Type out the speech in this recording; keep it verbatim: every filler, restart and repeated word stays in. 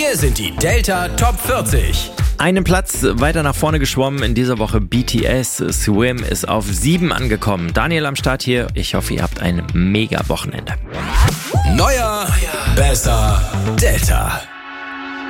Hier sind die Delta Top vierzig. Einen Platz weiter nach vorne geschwommen in dieser Woche B T S. Swim ist auf sieben angekommen. Daniel am Start hier. Ich hoffe, ihr habt ein mega Wochenende. Neuer, besser, Delta.